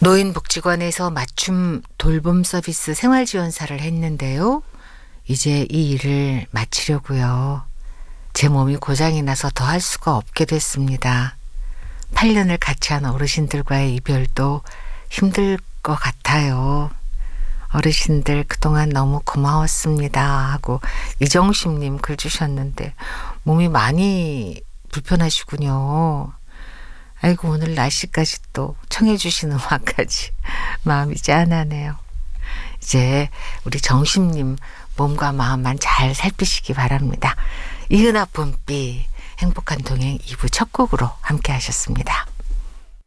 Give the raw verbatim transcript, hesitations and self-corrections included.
노인복지관에서 맞춤 돌봄 서비스 생활지원사를 했는데요. 이제 이 일을 마치려고요. 제 몸이 고장이 나서 더 할 수가 없게 됐습니다. 팔 년을 같이 한 어르신들과의 이별도 힘들 것 같아요. 어르신들 그동안 너무 고마웠습니다 하고 이정심님 글 주셨는데 몸이 많이 불편하시군요. 아이고, 오늘 날씨까지 또 청해 주신 음악까지 마음이 짠하네요. 이제 우리 정심님 몸과 마음만 잘 살피시기 바랍니다. 이은하 봄비 행복한 동행 이 부 첫 곡으로 함께 하셨습니다.